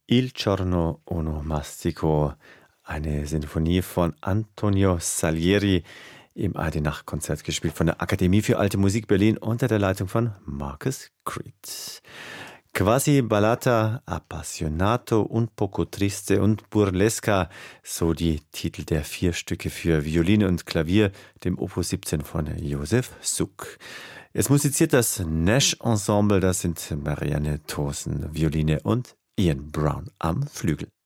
Il giorno onomastico, eine Sinfonie von Antonio Salieri im ARD-Nachtkonzert gespielt von der Akademie für Alte Musik Berlin unter der Leitung von Marcus Creed. Quasi Ballata, Appassionato, Un poco triste und Burlesca, so die Titel der 4 Stücke für Violine und Klavier, dem Opus 17 von Josef Suk. Es musiziert das Nash Ensemble, das sind Marianne Thorsen, Violine und Ian Brown am Flügel.